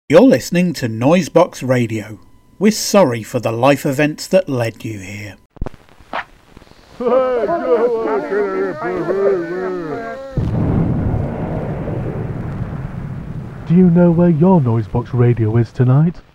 You're listening to Noisebox Radio. We're sorry for the life events that led you here. Do you know where your Noisebox Radio is tonight?